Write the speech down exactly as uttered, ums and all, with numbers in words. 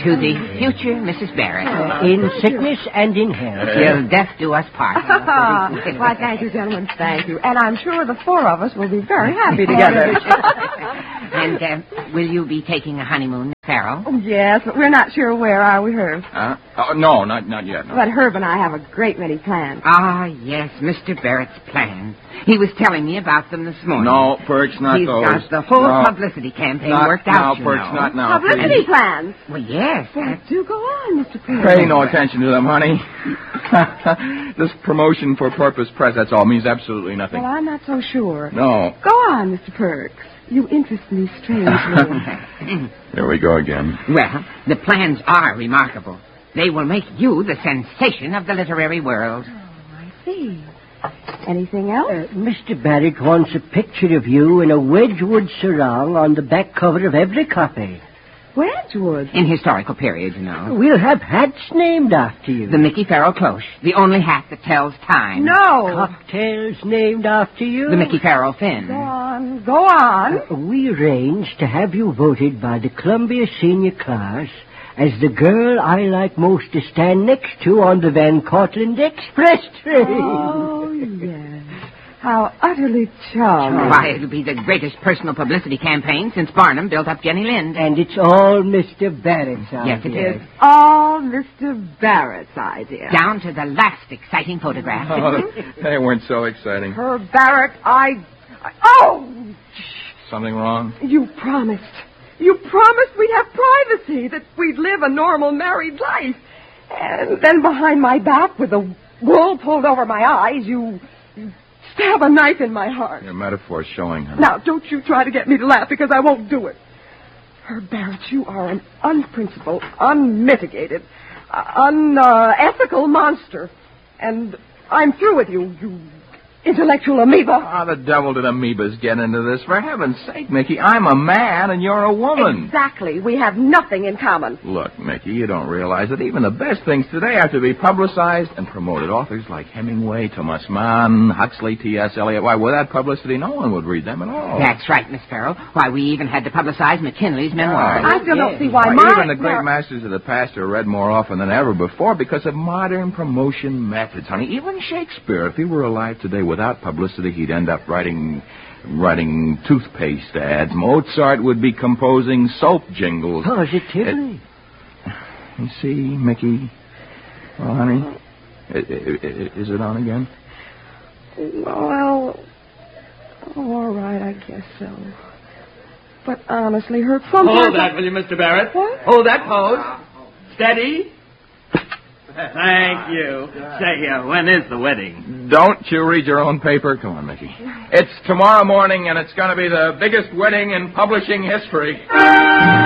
To the future Missus Barrett. Uh, in sickness and in health. Till death do us part. Why, thank you, gentlemen, thank you. And I'm sure the four of us will be very happy together. And uh, will you be taking a honeymoon, Miss Farrell? Oh, yes, but we're not sure where, are we, Herb? Uh, oh, no, not not yet. No. But Herb and I have a great many plans. Ah, yes, Mister Barrett's plans. He was telling me about them this morning. No, Perks, not He's those. got the whole no. publicity campaign not worked out, now, you Perks, know. not now. Publicity please. plans? Well, yes. Well, do go on, Mister Perk. Pay no attention to them, honey. This promotion for purpose press, that's all, means absolutely nothing. Well, I'm not so sure. No. Go on, Mister Perks. You interest me strangely. Here we go again. Well, the plans are remarkable. They will make you the sensation of the literary world. Oh, I see. Anything else? Uh, Mister Barrett wants a picture of you in a Wedgwood sarong on the back cover of every copy. Wedgwood? In historical periods, you know. We'll have hats named after you. The Mickey Farrell cloche, the only hat that tells time. No. Cocktails named after you. The Mickey Farrell fin. Go on. Go on. Uh, we arranged to have you voted by the Columbia Senior Class as the girl I like most to stand next to on the Van Cortlandt Express train. Oh, yes. How utterly charming. Why, it'll be the greatest personal publicity campaign since Barnum built up Jenny Lind. And it's all Mister Barrett's idea. Yes, it is. All Mister Barrett's idea. Down to the last exciting photograph. Oh, they weren't so exciting. Herb Barrett, I... I... Oh! Something wrong? You promised. You promised we'd have privacy, that we'd live a normal married life. And then behind my back, with the wool pulled over my eyes, you... you stab a knife in my heart. Your metaphor's showing, honey. Now, don't you try to get me to laugh, because I won't do it. Herb Barrett, you are an unprincipled, unmitigated, uh, unethical monster. And I'm through with you, you intellectual amoeba. How the devil did amoebas get into this? For heaven's sake, Mickey, I'm a man and you're a woman. Exactly. We have nothing in common. Look, Mickey, you don't realize that even the best things today have to be publicized and promoted. Authors like Hemingway, Thomas Mann, Huxley, T S. Eliot. Why, without publicity, no one would read them at all. That's right, Miss Farrell. Why, we even had to publicize McKinley's memoirs. I still don't see why Why, my... even the great masters of the past are read more often than ever before because of modern promotion methods, honey. Even Shakespeare, if he were alive today without publicity, he'd end up writing writing toothpaste ads. Mozart would be composing soap jingles. Positively. It, you see, Mickey? Well, honey, is it on again? Well, all right, I guess so. But honestly, Herb, sometimes... Hold that, will you, Mister Barrett? What? Hold that pose. Steady. Thank you. Say, uh, when is the wedding? Don't you read your own paper? Come on, Mickey. It's tomorrow morning, and it's going to be the biggest wedding in publishing history.